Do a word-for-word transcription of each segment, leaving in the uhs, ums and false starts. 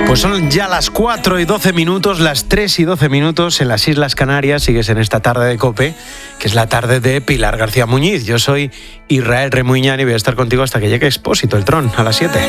Pues son ya las cuatro y doce minutos, las tres y doce minutos en las Islas Canarias. Sigues en esta tarde de COPE, que es la tarde de Pilar García Muñiz. Yo soy Israel Remuñán y voy a estar contigo hasta que llegue Expósito, el Tron, a las siete.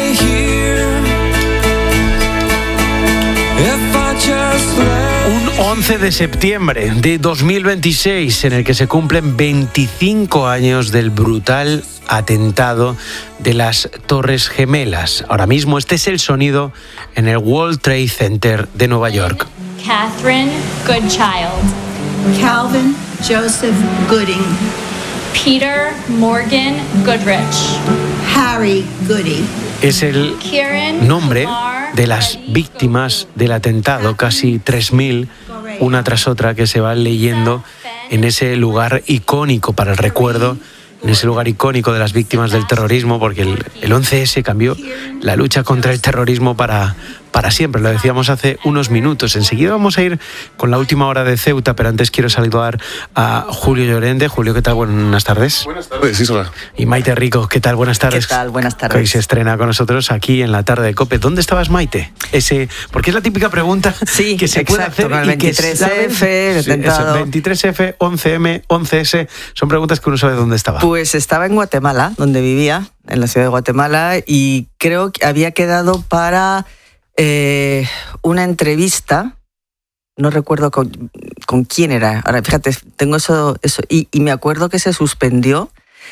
Un once de septiembre de dos mil veintiséis en el que se cumplen veinticinco años del brutal atentado de las Torres Gemelas. Ahora mismo este es el sonido en el World Trade Center de Nueva York. Catherine Goodchild. Calvin Joseph Gooding. Peter Morgan Goodrich. Harry Goody. Es el nombre de las víctimas del atentado, casi tres mil, una tras otra, que se van leyendo en ese lugar icónico para el recuerdo, en ese lugar icónico de las víctimas del terrorismo, porque el, el once ese cambió la lucha contra el terrorismo para, para siempre. Lo decíamos hace unos minutos. Enseguida vamos a ir con la última hora de Ceuta, pero antes quiero saludar a Julio Llorente. Julio, ¿qué tal? Buenas tardes. Buenas tardes, Isra. Y Maite Rico, ¿qué tal? Buenas tardes. ¿Qué tal? Buenas tardes. Que hoy se estrena con nosotros aquí en la tarde de COPE. ¿Dónde estabas, Maite? Ese, porque es la típica pregunta sí, que se exacto, puede hacer. El veintitrés F, el sí, eso, veintitrés F, once eme, once ese, son preguntas que uno sabe dónde estaba. Pues estaba en Guatemala, donde vivía, en la ciudad de Guatemala, y creo que había quedado para eh, una entrevista, no recuerdo con, con quién era. Ahora, fíjate, tengo eso, eso y, y me acuerdo que se suspendió.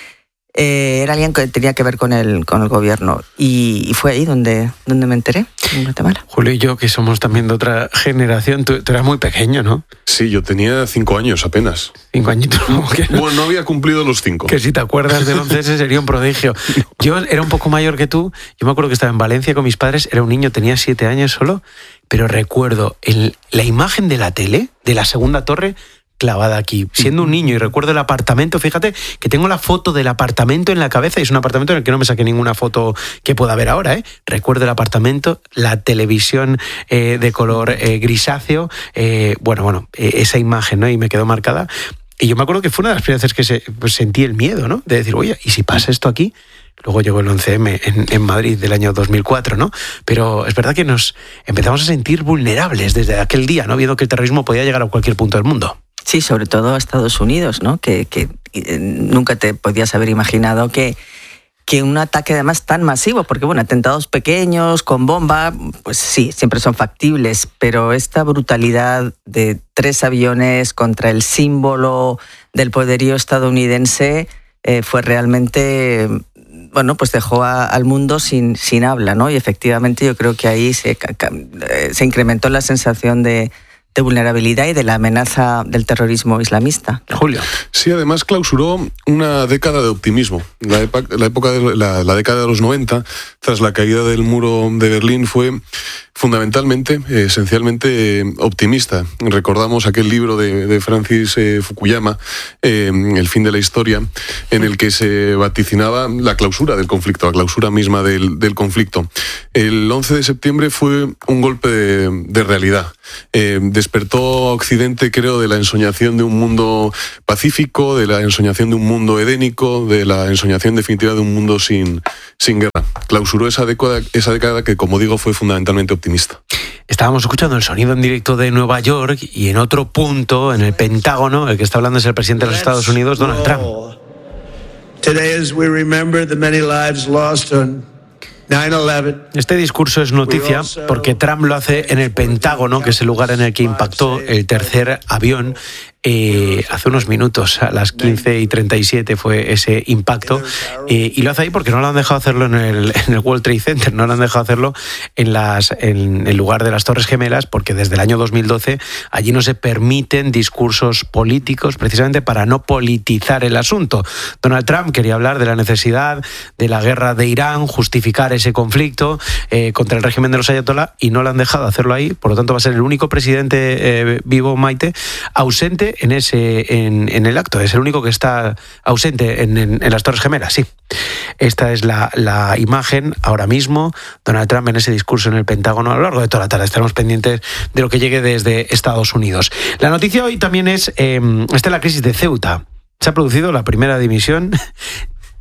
Eh, era alguien que tenía que ver con el, con el gobierno, y, y fue ahí donde, donde me enteré, en Guatemala. Julio y yo, que somos también de otra generación, tú, tú eras muy pequeño, ¿no? Sí, yo tenía cinco años apenas. Cinco añitos. ¿No? Bueno, no había cumplido los cinco. Que si te acuerdas del once ese sería un prodigio. Yo era un poco mayor que tú, yo me acuerdo que estaba en Valencia con mis padres, era un niño, tenía siete años solo, pero recuerdo el, la imagen de la tele, de la segunda torre, clavada aquí, siendo un niño, y recuerdo el apartamento. Fíjate que tengo la foto del apartamento en la cabeza, y es un apartamento en el que no me saqué ninguna foto que pueda haber ahora, ¿eh? Recuerdo el apartamento, la televisión eh, de color eh, grisáceo, eh, bueno, bueno, eh, esa imagen, ¿no? Y me quedó marcada. Y yo me acuerdo que fue una de las primeras veces que se, pues, sentí el miedo, ¿no? De decir, oye, ¿y si pasa esto aquí? Luego llegó el once eme en, en Madrid del año dos mil cuatro, ¿no? Pero es verdad que nos empezamos a sentir vulnerables desde aquel día, ¿no? Viendo que el terrorismo podía llegar a cualquier punto del mundo. Sí, sobre todo a Estados Unidos, ¿no? Que, que nunca te podías haber imaginado que, que un ataque además tan masivo, porque bueno, atentados pequeños, con bomba, pues sí, siempre son factibles, pero esta brutalidad de tres aviones contra el símbolo del poderío estadounidense eh, fue realmente, bueno, pues dejó a, al mundo sin, sin habla, ¿no? Y efectivamente yo creo que ahí se, se incrementó la sensación de de vulnerabilidad y de la amenaza del terrorismo islamista. Julio. Sí, además clausuró una década de optimismo. La, epa, la época de la, la década de los noventa, tras la caída del muro de Berlín, fue fundamentalmente, eh, esencialmente eh, optimista. Recordamos aquel libro de, de Francis eh, Fukuyama, eh, El fin de la historia, en el que se vaticinaba la clausura del conflicto, la clausura misma del, del conflicto. El once de septiembre fue un golpe de, de realidad. Eh, despertó a Occidente, creo, de la ensoñación de un mundo pacífico, de la ensoñación de un mundo edénico, de la ensoñación definitiva de un mundo sin, sin guerra. Clausuró esa década, esa década que, como digo, fue fundamentalmente optimista. Estábamos escuchando el sonido en directo de Nueva York, y en otro punto, en el Pentágono, el que está hablando es el presidente de los Estados Unidos, Donald Trump. Today, as we remember the many lives lost on nine eleven. Este discurso es noticia porque Trump lo hace en el Pentágono, que es el lugar en el que impactó el tercer avión. Eh, hace unos minutos, a las quince y treinta y siete fue ese impacto, eh, y lo hace ahí porque no lo han dejado hacerlo en el, en el World Trade Center, no lo han dejado hacerlo en, las, en el lugar de las Torres Gemelas, porque desde el año dos mil doce allí no se permiten discursos políticos, precisamente para no politizar el asunto. Donald Trump quería hablar de la necesidad de la guerra de Irán, justificar ese conflicto eh, contra el régimen de los ayatolá, y no lo han dejado hacerlo ahí. Por lo tanto, va a ser el único presidente eh, vivo, Maite, ausente en ese en, en el acto. Es el único que está ausente en, en, en las Torres Gemelas, sí. Esta es la, la imagen ahora mismo. Donald Trump en ese discurso en el Pentágono. A lo largo de toda la tarde estaremos pendientes de lo que llegue desde Estados Unidos. La noticia hoy también es eh, esta es la crisis de Ceuta. Se ha producido la primera dimisión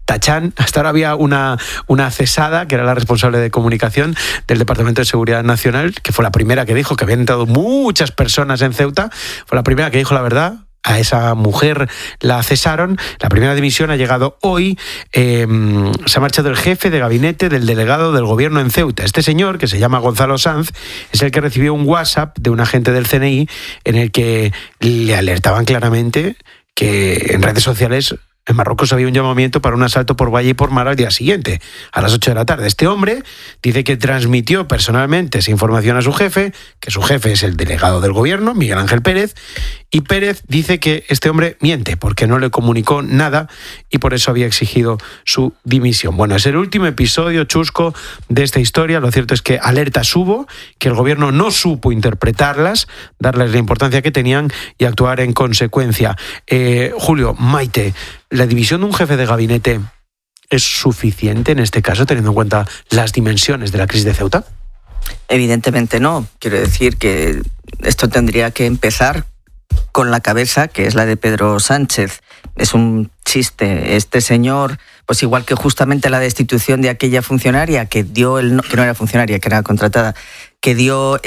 Tachán. Hasta ahora había una, una cesada, que era la responsable de comunicación del Departamento de Seguridad Nacional, que fue la primera que dijo que habían entrado muchas personas en Ceuta. Fue la primera que dijo la verdad. A esa mujer la cesaron. La primera dimisión ha llegado hoy. Eh, se ha marchado el jefe de gabinete del delegado del gobierno en Ceuta. Este señor, que se llama Gonzalo Sanz, es el que recibió un WhatsApp de un agente del C N I en el que le alertaban claramente que en redes sociales en Marruecos había un llamamiento para un asalto por valle y por mar al día siguiente, a las ocho de la tarde. Este hombre dice que transmitió personalmente esa información a su jefe, que su jefe es el delegado del gobierno, Miguel Ángel Pérez, y Pérez dice que este hombre miente porque no le comunicó nada y por eso había exigido su dimisión. Bueno, es el último episodio chusco de esta historia. Lo cierto es que alertas hubo, que el gobierno no supo interpretarlas, darles la importancia que tenían y actuar en consecuencia. Eh, Julio, Maite, ¿la dimisión de un jefe de gabinete es suficiente en este caso, teniendo en cuenta las dimensiones de la crisis de Ceuta? Evidentemente no. Quiero decir que esto tendría que empezar con la cabeza, que es la de Pedro Sánchez. Es un chiste. Este señor, pues igual que justamente la destitución de aquella funcionaria que dio el, que no era funcionaria, que era contratada, que dio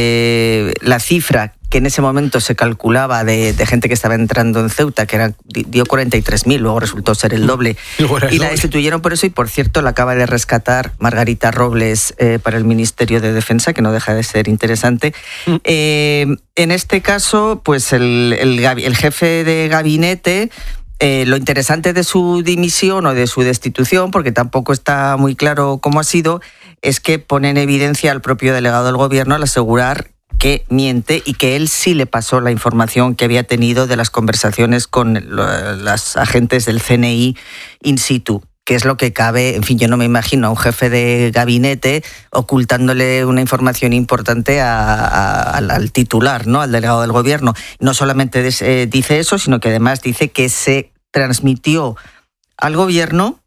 eh, la cifra que en ese momento se calculaba de, de gente que estaba entrando en Ceuta, que era, dio cuarenta y tres mil, luego resultó ser el doble. Y la destituyeron por eso, y por cierto la acaba de rescatar Margarita Robles eh, para el Ministerio de Defensa, que no deja de ser interesante. Mm. Eh, en este caso, pues el, el, el jefe de gabinete... Eh, lo interesante de su dimisión o de su destitución, porque tampoco está muy claro cómo ha sido, es que pone en evidencia al propio delegado del gobierno al asegurar que miente y que él sí le pasó la información que había tenido de las conversaciones con los agentes del C N I in situ, que es lo que cabe. En fin, yo no me imagino a un jefe de gabinete ocultándole una información importante a, a, al, al titular, ¿no? Al delegado del gobierno. No solamente des, eh, dice eso, sino que además dice que se transmitió al gobierno,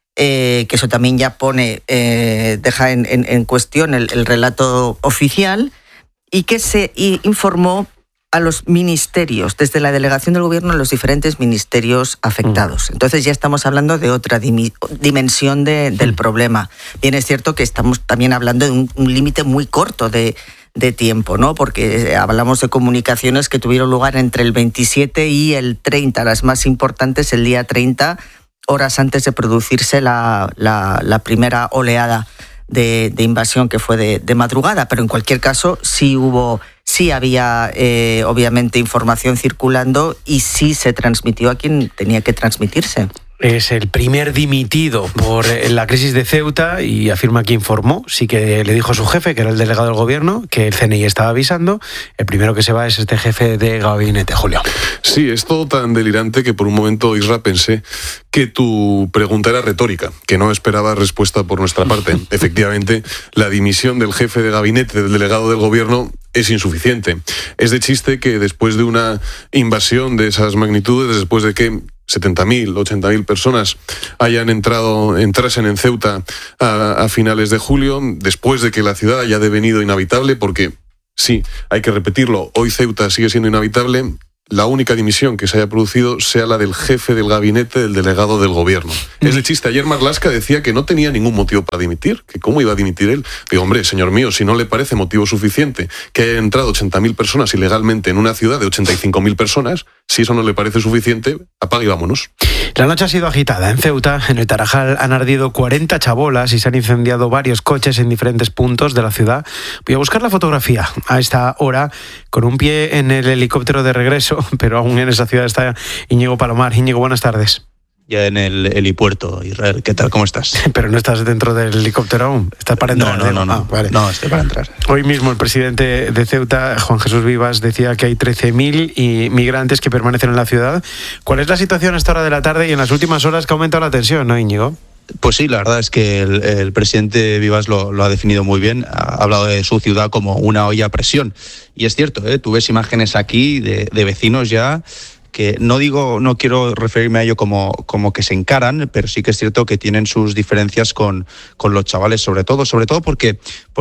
eh, que eso también ya pone, eh, deja en, en, en cuestión el, el relato oficial, y que se informó a los ministerios, desde la delegación del gobierno, a los diferentes ministerios afectados. Entonces ya estamos hablando de otra dim- dimensión de, del problema. Bien, es cierto que estamos también hablando de un, un límite muy corto de, de tiempo, ¿no? Porque hablamos de comunicaciones que tuvieron lugar entre el veintisiete y el treinta, las más importantes el día treinta, horas antes de producirse la, la, la primera oleada de, de invasión, que fue de, de madrugada. Pero en cualquier caso sí hubo... Sí había, eh, obviamente, información circulando y sí se transmitió a quien tenía que transmitirse. Es el primer dimitido por la crisis de Ceuta y afirma que informó. Sí que le dijo a su jefe, que era el delegado del gobierno, que el C N I estaba avisando. El primero que se va es este jefe de gabinete, Julio. Sí, es todo tan delirante que por un momento, Isra, pensé que tu pregunta era retórica, que no esperaba respuesta por nuestra parte. Efectivamente, la dimisión del jefe de gabinete, del delegado del gobierno, es insuficiente. Es de chiste que después de una invasión de esas magnitudes, después de que setenta mil, ochenta mil personas hayan entrado, entrasen en Ceuta a, a finales de julio, después de que la ciudad haya devenido inhabitable, porque sí, hay que repetirlo, hoy Ceuta sigue siendo inhabitable, la única dimisión que se haya producido sea la del jefe del gabinete del delegado del gobierno. Es de chiste. Ayer Marlaska decía que no tenía ningún motivo para dimitir, que cómo iba a dimitir él. Digo, hombre, señor mío, si no le parece motivo suficiente que hayan entrado ochenta mil personas ilegalmente en una ciudad de ochenta y cinco mil personas, si eso no le parece suficiente, apague y vámonos. La noche ha sido agitada. En Ceuta, en el Tarajal, han ardido cuarenta chabolas y se han incendiado varios coches en diferentes puntos de la ciudad. Voy a buscar la fotografía a esta hora, con un pie en el helicóptero de regreso, pero aún en esa ciudad está Íñigo Palomar. Íñigo, buenas tardes. Ya en el helipuerto, Israel. ¿Qué tal? ¿Cómo estás? Pero no estás dentro del helicóptero aún. Estás para entrar. No, no, no. No, ah, vale. no estoy para entrar. Hoy mismo el presidente de Ceuta, Juan Jesús Vivas, decía que hay trece mil inmigrantes que permanecen en la ciudad. ¿Cuál es la situación a esta hora de la tarde y en las últimas horas que ha aumentado la tensión, no, Íñigo? Pues sí, la verdad es que el, el presidente Vivas lo, lo ha definido muy bien. Ha hablado de su ciudad como una olla a presión. Y es cierto, ¿eh? Tú ves imágenes aquí de, de vecinos ya que no digo, no quiero referirme a ello como, como que se encaran, pero sí que es cierto que tienen sus diferencias con, con los chavales, sobre todo, sobre todo porque, porque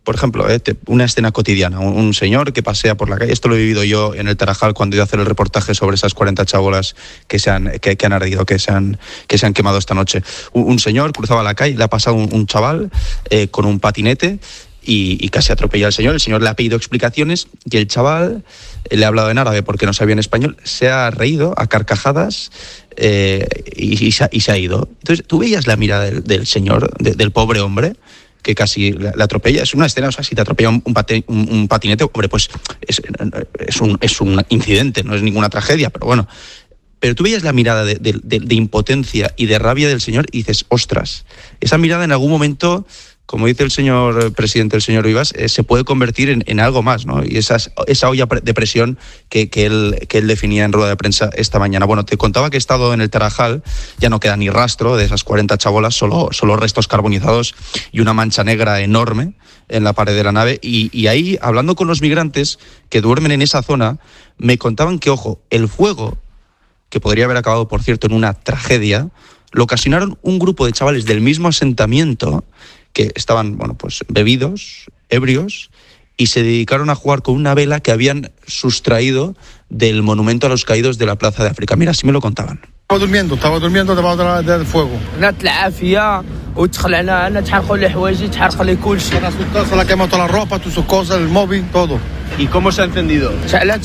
por ejemplo, eh, una escena cotidiana, un, un señor que pasea por la calle, esto lo he vivido yo en el Tarajal cuando he ido a hacer el reportaje sobre esas cuarenta chabolas que se han, que, que han ardido, que se han, que se han quemado esta noche. Un, un señor cruzaba la calle, le ha pasado un, un chaval eh, con un patinete y, y casi atropella al señor. El señor le ha pedido explicaciones y el chaval eh, le ha hablado en árabe porque no sabía en español, se ha reído a carcajadas eh, y, y, se ha, y se ha ido. Entonces tú veías la mirada del, del señor, de, del pobre hombre, que casi le atropella. Es una escena, o sea, si te atropella un, un, pati, un, un patinete, hombre, pues es, es, un, es un incidente, no es ninguna tragedia, pero bueno. Pero tú veías la mirada de, de, de, de impotencia y de rabia del señor y dices, ostras, esa mirada en algún momento, como dice el señor presidente, el señor Vivas, eh, se puede convertir en, en algo más, ¿no? Y esas, esa olla de presión que, que, él, que él definía en rueda de prensa esta mañana. Bueno, te contaba que he estado en el Tarajal, ya no queda ni rastro de esas cuarenta chabolas, solo, solo restos carbonizados y una mancha negra enorme en la pared de la nave. Y, y ahí, hablando con los migrantes que duermen en esa zona, me contaban que, ojo, el fuego, que podría haber acabado, por cierto, en una tragedia, lo ocasionaron un grupo de chavales del mismo asentamiento que estaban, bueno, pues bebidos, ebrios, y se dedicaron a jugar con una vela que habían sustraído del monumento a los caídos de la Plaza de África. Mira, así me lo contaban. Estaba durmiendo, estaba durmiendo debajo del fuego. Se la quemó toda la ropa, todas sus cosas, el móvil, todo. ¿Y cómo se ha encendido? Estaban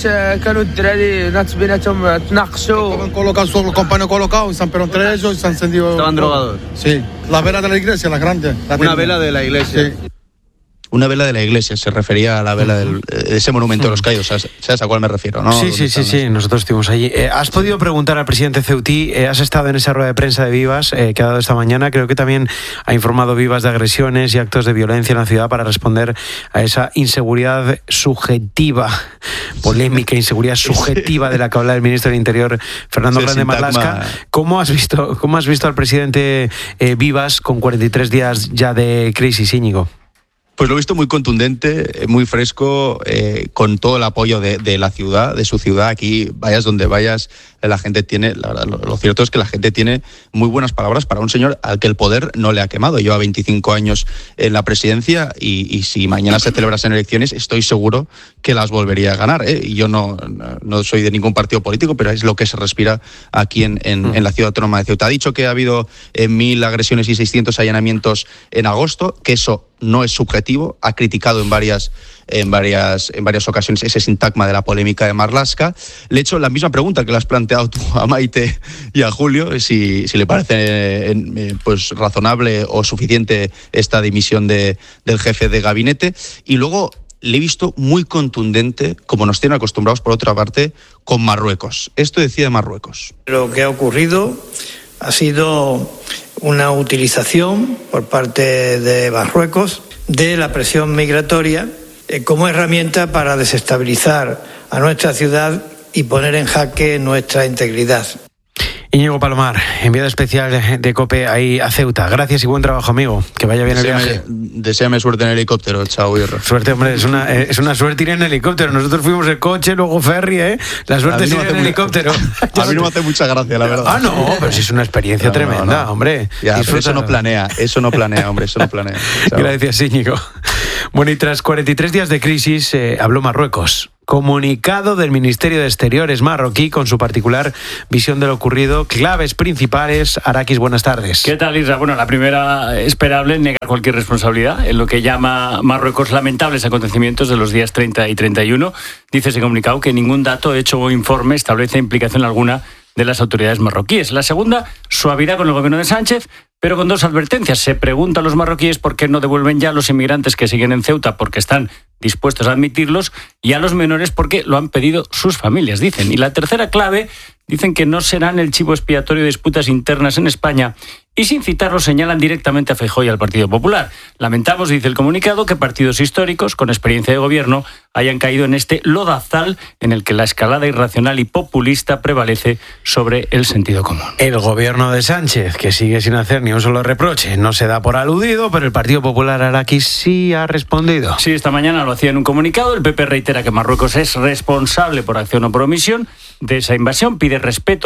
colocados, los compañeros colocados, pero entre ellos y se han encendido. ¿Estaban drogados? Sí, la vela de la iglesia, la grande. La Una vela de la iglesia. Sí. Una vela de la iglesia, se refería a la vela del, de ese monumento de los caídos, ¿sabes, ¿sabes a cuál me refiero? ¿No? Sí, sí, sí, sí, nosotros estuvimos allí. Eh, ¿Has podido preguntar al presidente Ceutí? Eh, ¿Has estado en esa rueda de prensa de Vivas eh, que ha dado esta mañana? Creo que también ha informado Vivas de agresiones y actos de violencia en la ciudad para responder a esa inseguridad subjetiva, polémica inseguridad subjetiva de la que habla el ministro del Interior, Fernando Grande Marlaska. ¿Cómo has visto, cómo has visto al presidente eh, Vivas con cuarenta y tres días ya de crisis, Íñigo? Pues lo he visto muy contundente, muy fresco, eh, con todo el apoyo de, de la ciudad, de su ciudad. Aquí, vayas donde vayas, la gente tiene, la verdad, lo, lo cierto es que la gente tiene muy buenas palabras para un señor al que el poder no le ha quemado. Lleva veinticinco años en la presidencia y, y si mañana se celebrasen elecciones, estoy seguro que las volvería a ganar. ¿eh? Y yo no, no soy de ningún partido político, pero es lo que se respira aquí en, en, en la ciudad autónoma de Ceuta. Ha dicho que ha habido eh, mil agresiones y seiscientos allanamientos en agosto, que eso no es subjetivo. Ha criticado en varias, en varias, en varias ocasiones ese sintagma de la polémica de Marlaska. Le he hecho la misma pregunta que le has planteado tú a Maite y a Julio, si, si le parece eh, pues razonable o suficiente esta dimisión de, del jefe de gabinete. Y luego le he visto muy contundente, como nos tienen acostumbrados por otra parte, con Marruecos. Esto decía de Marruecos. Lo que ha ocurrido ha sido una utilización por parte de Marruecos de la presión migratoria eh, como herramienta para desestabilizar a nuestra ciudad y poner en jaque nuestra integridad. Íñigo Palomar, enviado especial de COPE ahí a Ceuta. Gracias y buen trabajo, amigo. Que vaya bien deseame, el viaje. Deseame suerte en el helicóptero. Chao, hierro. Suerte, hombre, es una, es una suerte ir en helicóptero. Nosotros fuimos en coche, luego ferry, ¿eh? La suerte es no ir en helicóptero. A mí no me hace mucha gracia, la verdad. Ah, no, pero sí es una experiencia no, tremenda, no, no. hombre. Ya, pero eso no planea, eso no planea, hombre, eso no planea. Chao. Gracias, Íñigo. Bueno, y tras cuarenta y tres días de crisis, eh, habló Marruecos. Comunicado del Ministerio de Exteriores marroquí con su particular visión de lo ocurrido. Claves principales. Arakis, buenas tardes. ¿Qué tal, Isra? Bueno, la primera, esperable, negar cualquier responsabilidad en lo que llama Marruecos lamentables acontecimientos de los días treinta y treinta y uno. Dice ese comunicado que ningún dato, hecho o informe establece implicación alguna de las autoridades marroquíes. La segunda, suavidad con el gobierno de Sánchez, pero con dos advertencias. Se pregunta a los marroquíes por qué no devuelven ya a los inmigrantes que siguen en Ceuta porque están dispuestos a admitirlos, y a los menores porque lo han pedido sus familias, dicen. Y la tercera clave, dicen que no serán el chivo expiatorio de disputas internas en España, y sin citarlo señalan directamente a Feijóo y al Partido Popular. Lamentamos, dice el comunicado, que partidos históricos con experiencia de gobierno hayan caído en este lodazal en el que la escalada irracional y populista prevalece sobre el sentido común. El gobierno de Sánchez, que sigue sin hacer ni un solo reproche, no se da por aludido, pero el Partido Popular Arakis sí ha respondido. Sí, esta mañana lo hacía en un comunicado. El P P reitera que Marruecos es responsable por acción o por omisión de esa invasión, pide respeto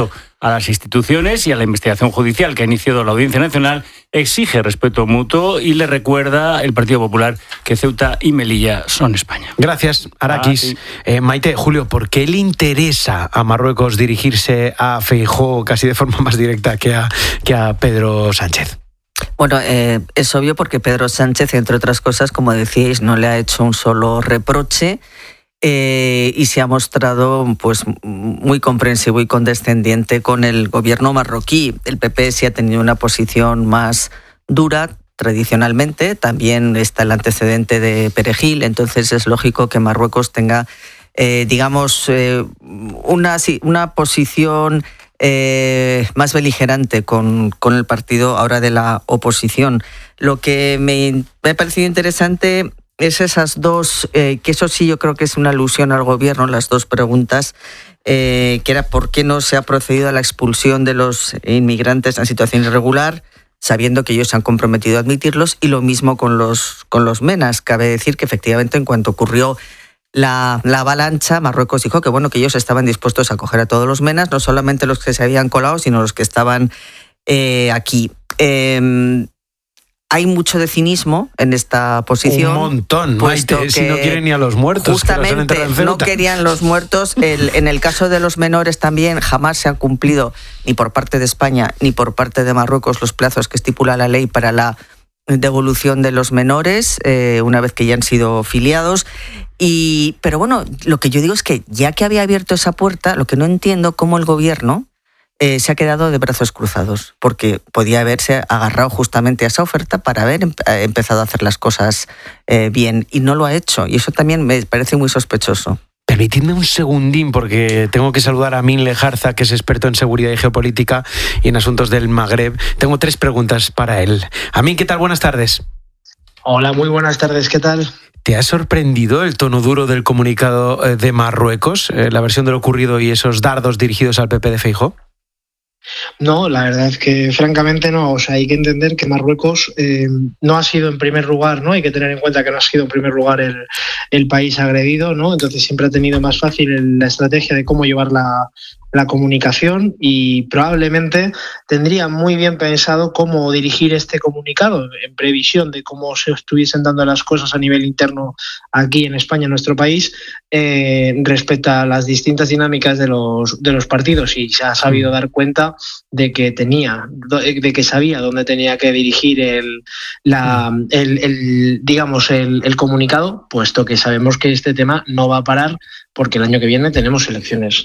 a las instituciones y a la investigación judicial que ha iniciado la Audiencia Nacional, exige respeto mutuo y le recuerda el Partido Popular que Ceuta y Melilla son España. Gracias, Arakis. Ah, sí. eh, Maite, Julio, ¿por qué le interesa a Marruecos dirigirse a Feijóo casi de forma más directa que a, que a Pedro Sánchez? Bueno, eh, es obvio porque Pedro Sánchez, entre otras cosas, como decíais, no le ha hecho un solo reproche. Eh, y se ha mostrado pues muy comprensivo y condescendiente con el gobierno marroquí. El P P sí ha tenido una posición más dura tradicionalmente, también está el antecedente de Perejil, entonces es lógico que Marruecos tenga, eh, digamos, eh, una, una posición eh, más beligerante con, con el partido ahora de la oposición. Lo que me, me ha parecido interesante es esas dos, eh, que eso sí yo creo que es una alusión al gobierno, las dos preguntas, eh, que era por qué no se ha procedido a la expulsión de los inmigrantes en situación irregular, sabiendo que ellos se han comprometido a admitirlos, y lo mismo con los, con los menas. Cabe decir que efectivamente en cuanto ocurrió la, la avalancha, Marruecos dijo que bueno, que ellos estaban dispuestos a acoger a todos los menas, no solamente los que se habían colado, sino los que estaban eh, aquí. Eh, Hay mucho de cinismo en esta posición. Un montón, Maite, si no quieren ni a los muertos. Justamente, que los no querían los muertos. El, en el caso de los menores también jamás se han cumplido, ni por parte de España ni por parte de Marruecos, los plazos que estipula la ley para la devolución de los menores, eh, una vez que ya han sido filiados. Y, pero bueno, lo que yo digo es que ya que había abierto esa puerta, lo que no entiendo cómo el gobierno Eh, se ha quedado de brazos cruzados, porque podía haberse agarrado justamente a esa oferta para haber em- empezado a hacer las cosas eh, bien, y no lo ha hecho, y eso también me parece muy sospechoso. Permitidme un segundín, porque tengo que saludar a Amin Lejarza, que es experto en seguridad y geopolítica y en asuntos del Magreb. Tengo tres preguntas para él. Amin, ¿qué tal? Buenas tardes. Hola, muy buenas tardes, ¿qué tal? ¿Te ha sorprendido el tono duro del comunicado de Marruecos, eh, la versión de lo ocurrido y esos dardos dirigidos al P P de Feijóo? No, la verdad es que francamente no. O sea, hay que entender que Marruecos eh, no ha sido en primer lugar, ¿no? Hay que tener en cuenta que no ha sido en primer lugar el, el país agredido, ¿no? Entonces siempre ha tenido más fácil el, la estrategia de cómo llevar la, la comunicación, y probablemente tendría muy bien pensado cómo dirigir este comunicado en previsión de cómo se estuviesen dando las cosas a nivel interno aquí en España, en nuestro país, eh, respecto a las distintas dinámicas de los, de los partidos, y se ha sabido dar cuenta de que tenía, de que sabía dónde tenía que dirigir el, la, el, el digamos el, el comunicado, puesto que sabemos que este tema no va a parar porque el año que viene tenemos elecciones.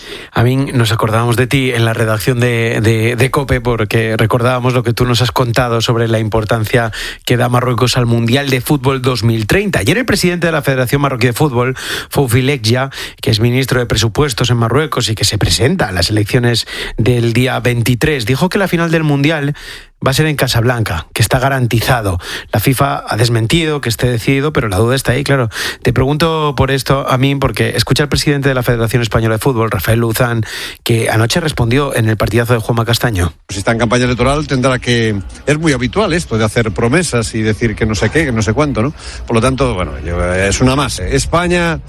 A mí nos acordábamos de ti en la redacción de, de, de COPE, porque recordábamos lo que tú nos has contado sobre la importancia que da Marruecos al Mundial de Fútbol dos mil treinta. Ayer el presidente de la Federación Marroquí de Fútbol, Foufi Lekja, que es ministro de Presupuestos en Marruecos y que se presenta a las elecciones del día veintitrés, dijo que la final del Mundial va a ser en Casablanca, que está garantizado. La FIFA ha desmentido que esté decidido, pero la duda está ahí, claro. Te pregunto por esto a mí, porque escucha al presidente de la Federación Española de Fútbol, Rafael Luzán, que anoche respondió en el partidazo de Juanma Castaño. Si está en campaña electoral tendrá que... Es muy habitual esto de hacer promesas y decir que no sé qué, que no sé cuánto, ¿no? Por lo tanto, bueno, es una más. España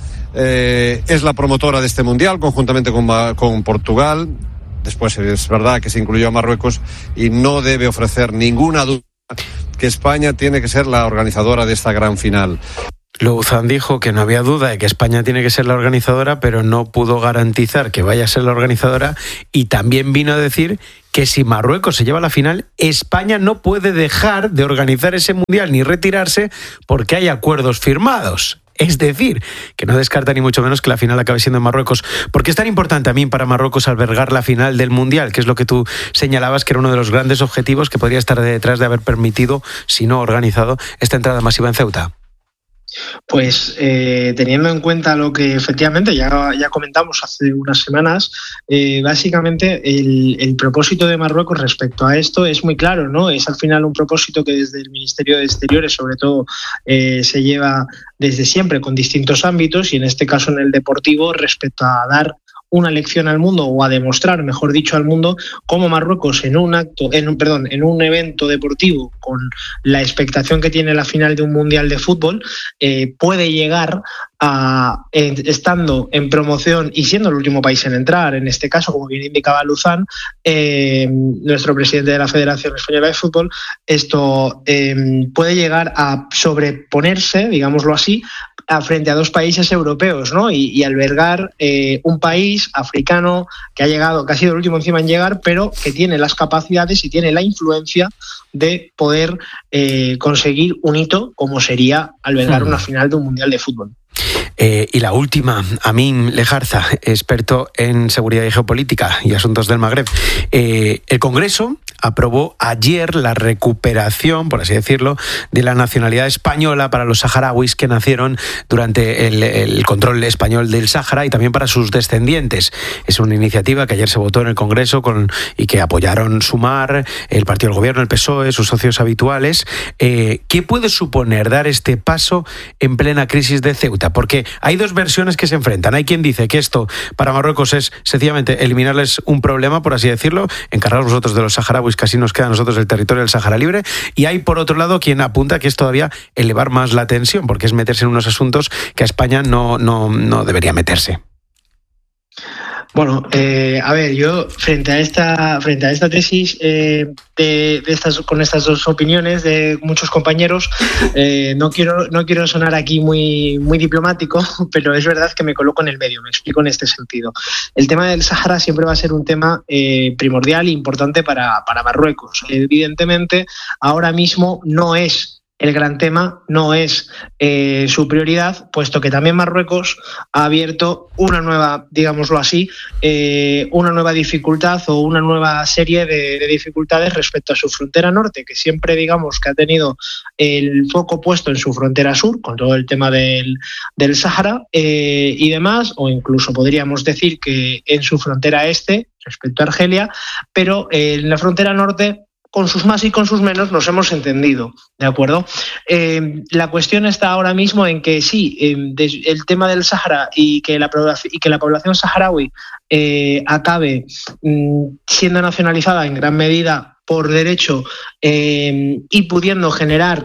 eh, es la promotora de este Mundial, conjuntamente con, con Portugal. Después es verdad que se incluyó a Marruecos, y no debe ofrecer ninguna duda que España tiene que ser la organizadora de esta gran final. Luzán dijo que no había duda de que España tiene que ser la organizadora, pero no pudo garantizar que vaya a ser la organizadora, y también vino a decir que si Marruecos se lleva a la final, España no puede dejar de organizar ese Mundial ni retirarse porque hay acuerdos firmados. Es decir, que no descarta ni mucho menos que la final acabe siendo en Marruecos. ¿Por qué es tan importante a mí para Marruecos albergar la final del Mundial? Que es lo que tú señalabas que era uno de los grandes objetivos que podría estar detrás de haber permitido, si no organizado, esta entrada masiva en Ceuta. Pues eh, teniendo en cuenta lo que efectivamente ya, ya comentamos hace unas semanas, eh, básicamente el, el propósito de Marruecos respecto a esto es muy claro, ¿no? Es al final un propósito que desde el Ministerio de Exteriores, sobre todo, eh, se lleva desde siempre con distintos ámbitos, y en este caso en el deportivo, respecto a dar una lección al mundo, o a demostrar, mejor dicho, al mundo cómo Marruecos en un acto, en un perdón, en un evento deportivo con la expectación que tiene la final de un mundial de fútbol, eh, puede llegar a, en, estando en promoción y siendo el último país en entrar, en este caso, como bien indicaba Luzán, eh, nuestro presidente de la Federación Española de Fútbol, esto eh, puede llegar a sobreponerse, digámoslo así, a frente a dos países europeos, ¿no? Y, y albergar eh, un país africano que ha llegado, que ha sido el último encima en llegar, pero que tiene las capacidades y tiene la influencia de poder eh, conseguir un hito como sería albergar una final de un mundial de fútbol. Eh, y la última, Amin Lejarza, experto en seguridad y geopolítica y asuntos del Magreb. Eh, el Congreso aprobó ayer la recuperación, por así decirlo, de la nacionalidad española para los saharauis que nacieron durante el, el control español del Sáhara y también para sus descendientes. Es una iniciativa que ayer se votó en el Congreso con, y que apoyaron Sumar, el partido del Gobierno, el P S O E, sus socios habituales. Eh, ¿Qué puede suponer dar este paso en plena crisis de Ceuta? Porque hay dos versiones que se enfrentan. Hay quien dice que esto para Marruecos es sencillamente eliminarles un problema, por así decirlo, encargarnos nosotros de los saharauis, casi nos queda a nosotros el territorio del Sáhara libre, y hay por otro lado quien apunta que es todavía elevar más la tensión, porque es meterse en unos asuntos que a España no, no, no debería meterse. Bueno, eh, a ver, yo frente a esta frente a esta tesis eh, de, de estas con estas dos opiniones de muchos compañeros, eh, no quiero no quiero sonar aquí muy muy diplomático, pero es verdad que me coloco en el medio. Me explico en este sentido. El tema del Sáhara siempre va a ser un tema eh, primordial e importante para para Marruecos. Evidentemente, ahora mismo no es el gran tema, no es eh, su prioridad, puesto que también Marruecos ha abierto una nueva, digámoslo así, eh, una nueva dificultad o una nueva serie de, de dificultades respecto a su frontera norte, que siempre digamos que ha tenido el foco puesto en su frontera sur, con todo el tema del, del Sáhara eh, y demás, o incluso podríamos decir que en su frontera este, respecto a Argelia, pero eh, en la frontera norte, con sus más y con sus menos, nos hemos entendido, ¿de acuerdo? Eh, la cuestión está ahora mismo en que sí, eh, de, el tema del Sáhara y que la, y que la población saharaui eh, acabe mm, siendo nacionalizada en gran medida por derecho eh, y pudiendo generar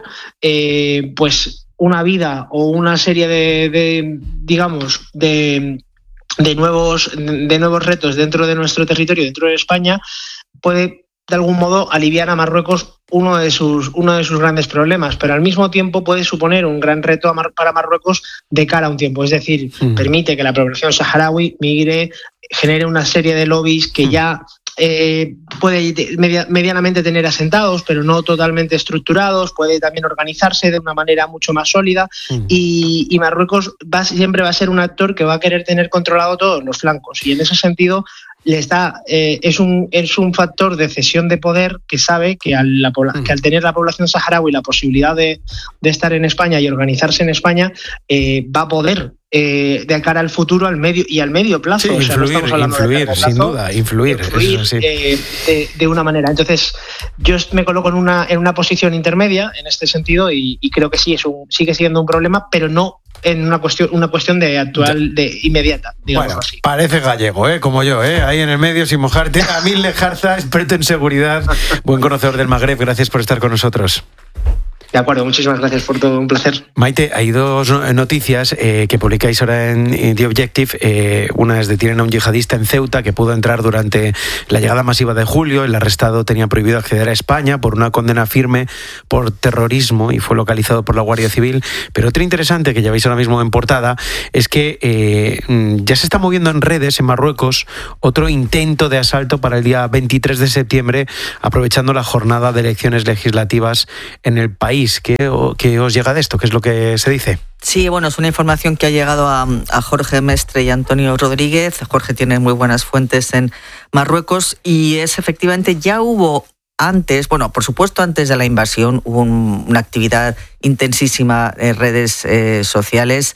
eh, pues una vida o una serie de, de digamos, de, de, nuevos, de nuevos retos dentro de nuestro territorio, dentro de España, puede de algún modo aliviar a Marruecos uno de sus uno de sus grandes problemas, pero al mismo tiempo puede suponer un gran reto a Mar, para Marruecos de cara a un tiempo. Es decir, mm. permite que la población saharaui migre, genere una serie de lobbies que mm. ya eh, puede media, medianamente tener asentados, pero no totalmente estructurados, puede también organizarse de una manera mucho más sólida mm. y, y Marruecos va, siempre va a ser un actor que va a querer tener controlado todos los flancos, y en ese sentido le está eh, es un es un factor de cesión de poder que sabe que al, la, que al tener la población saharaui la posibilidad de, de estar en España y organizarse en España, eh, va a poder eh, de cara al futuro al medio y al medio plazo. Sí, o sea, influir, no estamos hablando influir, de plazo, sin duda, influir, influir eso sí. eh, de, de una manera. Entonces, yo me coloco en una en una posición intermedia en este sentido y, y creo que sí es un sigue siendo un problema, pero no en una cuestión una cuestión de actual, de inmediata, digamos bueno, así. Parece gallego, ¿eh? Como yo, ¿eh? Ahí en el medio sin mojarte. Amin Lejarza, experto en seguridad, buen conocedor del Magreb, gracias por estar con nosotros. De acuerdo, muchísimas gracias por todo, un placer. Maite, hay dos noticias eh, que publicáis ahora en, en The Objective. Eh, una es detienen a un yihadista en Ceuta que pudo entrar durante la llegada masiva de julio. El arrestado tenía prohibido acceder a España por una condena firme por terrorismo y fue localizado por la Guardia Civil. Pero otra interesante que lleváis ahora mismo en portada es que eh, ya se está moviendo en redes en Marruecos otro intento de asalto para el día veintitrés de septiembre, aprovechando la jornada de elecciones legislativas en el país. ¿Qué, qué os llega de esto? ¿Qué es lo que se dice? Sí, bueno, es una información que ha llegado a, a Jorge Mestre y Antonio Rodríguez. Jorge tiene muy buenas fuentes en Marruecos y es efectivamente, ya hubo antes, bueno, por supuesto antes de la invasión, hubo un, una actividad intensísima en redes eh, sociales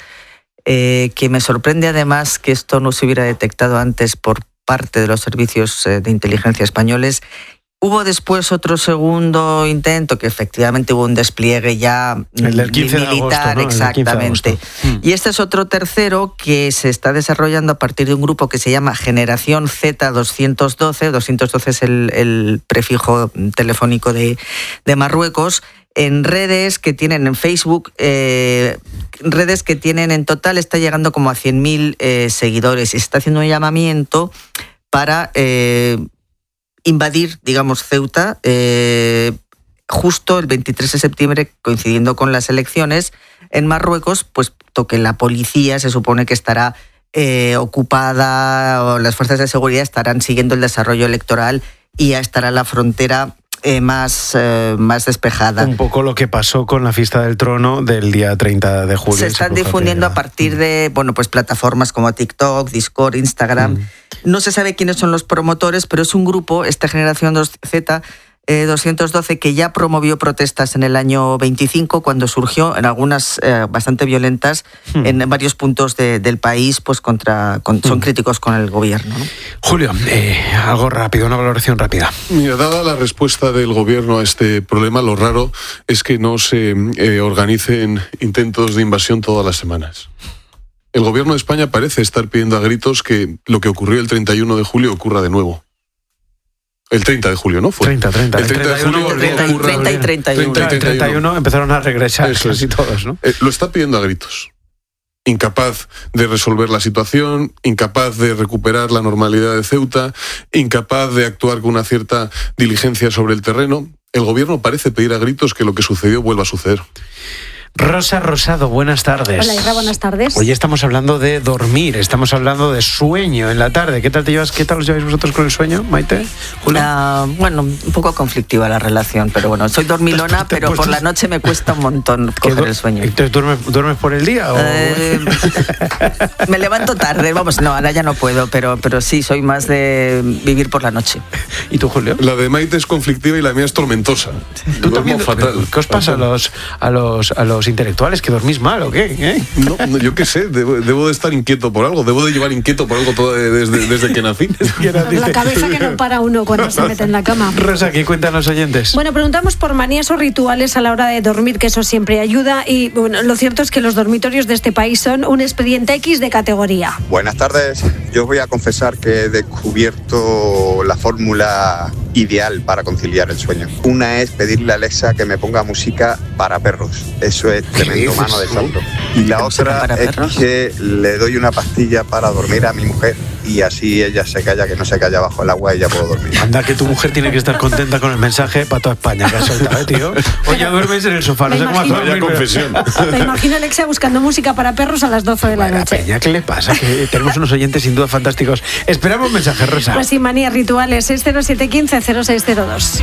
eh, que me sorprende además que esto no se hubiera detectado antes por parte de los servicios eh, de inteligencia españoles. Hubo después otro segundo intento, que efectivamente hubo un despliegue ya el del quince militar, de agosto, ¿no? exactamente. Mm. Y este es otro tercero que se está desarrollando a partir de un grupo que se llama Generación Z doscientos doce. doscientos doce es el, el prefijo telefónico de, de Marruecos. En redes que tienen en Facebook, eh, redes que tienen en total, está llegando como a cien mil eh, seguidores y está haciendo un llamamiento para eh, invadir, digamos, Ceuta eh, justo el veintitrés de septiembre, coincidiendo con las elecciones en Marruecos, puesto que la policía se supone que estará eh, ocupada, o las fuerzas de seguridad estarán siguiendo el desarrollo electoral y ya estará la frontera Eh, más, eh, más despejada. Un poco lo que pasó con la fiesta del trono del día treinta de julio. Se están difundiendo a partir de bueno, pues plataformas como TikTok, Discord, Instagram. Mm. No se sabe quiénes son los promotores, pero es un grupo, esta generación dos Z, eh, doscientos doce, que ya promovió protestas en el año veinticinco, cuando surgió en algunas eh, bastante violentas mm. en varios puntos de, del país, pues contra con, son mm. críticos con el gobierno, ¿no? Julio, eh, algo rápido, una valoración rápida. Mira, dada la respuesta del gobierno a este problema, lo raro es que no se eh, organicen intentos de invasión todas las semanas. El gobierno de España parece estar pidiendo a gritos que lo que ocurrió el treinta y uno de julio ocurra de nuevo. El treinta de julio, ¿no? Fue. treinta, treinta. El treinta de julio. treinta y treinta y uno. treinta y uno empezaron a regresar Eso casi es. todos, ¿no? Eh, lo está pidiendo a gritos. Incapaz de resolver la situación, incapaz de recuperar la normalidad de Ceuta, incapaz de actuar con una cierta diligencia sobre el terreno. El gobierno parece pedir a gritos que lo que sucedió vuelva a suceder. Rosa Rosado, buenas tardes. Hola, Isra, buenas tardes. Hoy estamos hablando de dormir, estamos hablando de sueño en la tarde. ¿Qué tal te llevas? ¿Qué tal os lleváis vosotros con el sueño, Maite? Uh, bueno, un poco conflictiva la relación, pero bueno, soy dormilona, te, te pero por la noche me cuesta un montón coger el sueño. ¿Entonces duermes, duermes por el día? ¿O? Eh, me levanto tarde, vamos, no, ahora ya no puedo, pero, pero sí, soy más de vivir por la noche. ¿Y tú, Julio? La de Maite es conflictiva y la mía es tormentosa. ¿Tú también? Fatal. ¿Qué os pasa a los, a los, a los intelectuales? ¿Que dormís mal o qué? ¿Eh? No, no, yo qué sé, debo, debo de estar inquieto por algo, debo de llevar inquieto por algo todo desde, desde que nací. La cabeza que no para uno cuando se mete en la cama. Rosa, ¿qué cuentan los oyentes? Bueno, preguntamos por manías o rituales a la hora de dormir, que eso siempre ayuda, y bueno, lo cierto es que los dormitorios de este país son un expediente X de categoría. Buenas tardes, yo os voy a confesar que he descubierto la fórmula ideal para conciliar el sueño. Una es pedirle a Alexa que me ponga música para perros, eso es tremendo mano de santo. Y la otra es que le doy una pastilla para dormir a mi mujer y así ella se calla, que no se calla bajo el agua y ya puedo dormir. Anda, que tu mujer tiene que estar contenta con el mensaje para toda España que has soltado, ¿eh, tío? Oye, duermes en el sofá, no sé cómo hacer. Vaya confesión. Me imagino a Alexia buscando música para perros a las doce de la Buena noche. Peña, ¿qué le pasa? Que tenemos unos oyentes sin duda fantásticos. Esperamos mensajes, Rosa. Pues sin manías rituales, seis cero siete uno cinco cero seis cero dos.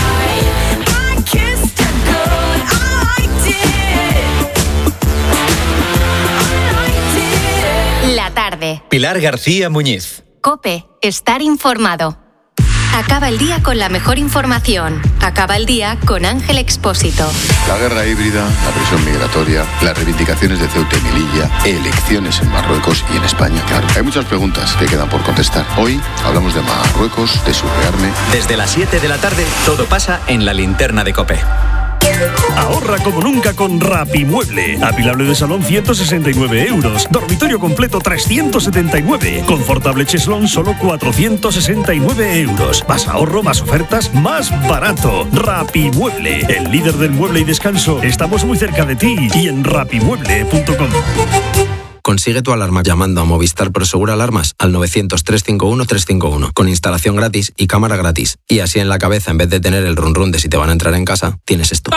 La tarde. Pilar García Muñiz. COPE. Estar informado. Acaba el día con la mejor información. Acaba el día con Ángel Expósito. La guerra híbrida, la presión migratoria, las reivindicaciones de Ceuta y Melilla, elecciones en Marruecos y en España. Claro, hay muchas preguntas que quedan por contestar. Hoy hablamos de Marruecos, de su rearme. Desde las siete de la tarde, todo pasa en la linterna de COPE. Ahorra como nunca con Rapimueble. Apilable de salón ciento sesenta y nueve euros. Dormitorio completo trescientos setenta y nueve. Confortable cheslón solo cuatrocientos sesenta y nueve euros. Más ahorro, más ofertas, más barato. Rapimueble, el líder del mueble y descanso. Estamos muy cerca de ti y en rapimueble punto com. Consigue tu alarma llamando a Movistar Prosegur Alarmas al novecientos, trescientos cincuenta y uno, trescientos cincuenta y uno con instalación gratis y cámara gratis. Y así en la cabeza, en vez de tener el run run de si te van a entrar en casa, tienes esto.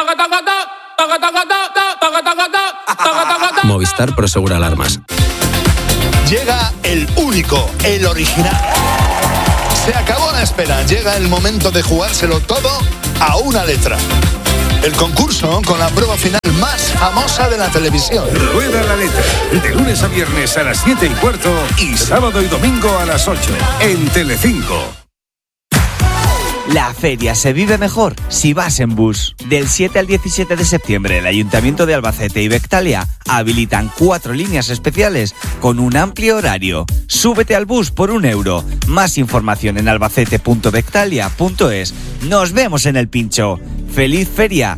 Movistar Prosegur Alarmas. Llega el único, el original. Se acabó la espera, llega el momento de jugárselo todo a una letra. El concurso con la prueba final más famosa de la televisión. Rueda la letra. De lunes a viernes a las siete y cuarto y sábado y domingo a las ocho. En Telecinco. La feria se vive mejor si vas en bus. Del siete al diecisiete de septiembre, el Ayuntamiento de Albacete y Bectalia habilitan cuatro líneas especiales con un amplio horario. Súbete al bus por un euro. Más información en albacete punto bectalia punto es. Nos vemos en el pincho. ¡Feliz feria!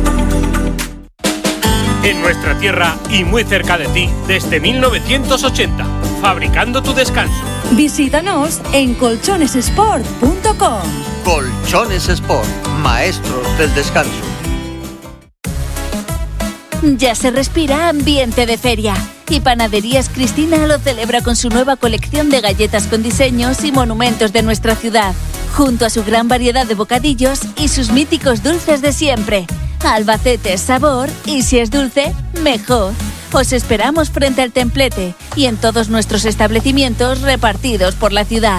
En nuestra tierra y muy cerca de ti, desde mil novecientos ochenta, fabricando tu descanso. Visítanos en colchones sport punto com. Colchones Sport, maestros del descanso. Ya se respira ambiente de feria. Y Panaderías Cristina lo celebra con su nueva colección de galletas con diseños y monumentos de nuestra ciudad, junto a su gran variedad de bocadillos y sus míticos dulces de siempre. Albacete es sabor y si es dulce, mejor. Os esperamos frente al Templete y en todos nuestros establecimientos repartidos por la ciudad.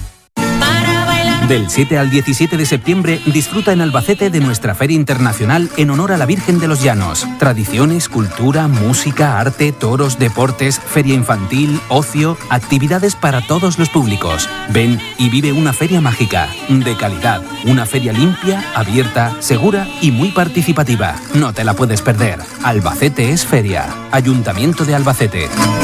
Del siete al diecisiete de septiembre disfruta en Albacete de nuestra Feria Internacional en honor a la Virgen de los Llanos. Tradiciones, cultura, música, arte, toros, deportes, feria infantil, ocio, actividades para todos los públicos. Ven y vive una feria mágica, de calidad. Una feria limpia, abierta, segura y muy participativa. No te la puedes perder. Albacete es feria. Ayuntamiento de Albacete.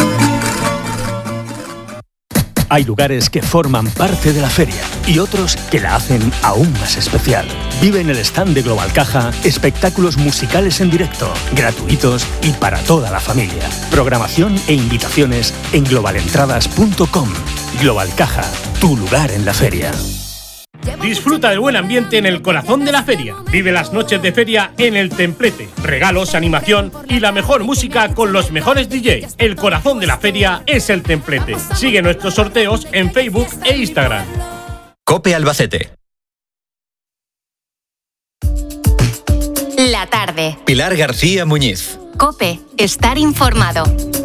Hay lugares que forman parte de la feria y otros que la hacen aún más especial. Vive en el stand de Global Caja espectáculos musicales en directo, gratuitos y para toda la familia. Programación e invitaciones en global entradas punto com. Global Caja, tu lugar en la feria. Disfruta del buen ambiente en el corazón de la feria. Vive las noches de feria en el Templete. Regalos, animación y la mejor música con los mejores D Js. El corazón de la feria es el Templete. Sigue nuestros sorteos en Facebook e Instagram. COPE Albacete. La tarde. Pilar García Muñiz. COPE. Estar informado.